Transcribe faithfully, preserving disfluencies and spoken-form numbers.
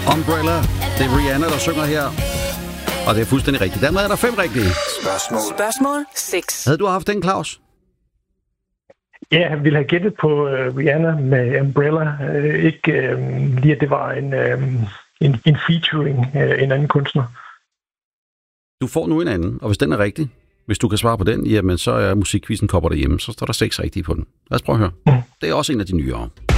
Umbrella. Det er Rihanna, der synger her. Og det er fuldstændig rigtigt. Dermed er der fem rigtige. Spørgsmål. Spørgsmål seks. Havde du haft den, Claus? Ja, jeg ville have gættet på uh, Rihanna med Umbrella. Uh, ikke uh, lige, at det var en, uh, en, en featuring uh, en anden kunstner. Du får nu en anden, og hvis den er rigtig, hvis du kan svare på den, jamen så er musikquizzen kopper derhjemme, så står der seks rigtige på den. Lad os prøve at høre. Det er også en af de nyere.